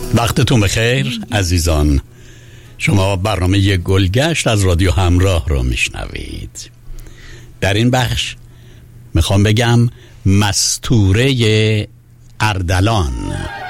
وقتتون بخیر عزیزان. شما برنامه گلگشت از رادیو همراه رو میشنوید. در این بخش میخوام بگم مستوره اردلان.